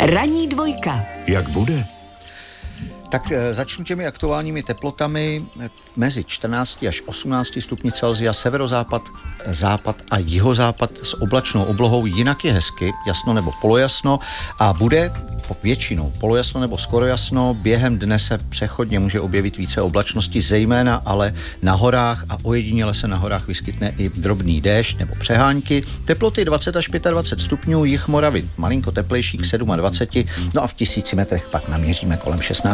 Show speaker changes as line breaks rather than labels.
Ranní dvojka.
Jak bude?
Tak začnu těmi aktuálními teplotami mezi 14 až 18 stupni Celsia, severozápad, západ a jihozápad s oblačnou oblohou, jinak je hezky, jasno nebo polojasno a bude většinou polojasno nebo skoro jasno. Během dne se přechodně může objevit více oblačnosti, zejména ale na horách a ojediněle se na horách vyskytne i drobný déšť nebo přehánky. Teploty 20 až 25 stupňů, jih Moravy malinko teplejší k 27, no a v 1000 metrech pak naměříme kolem 16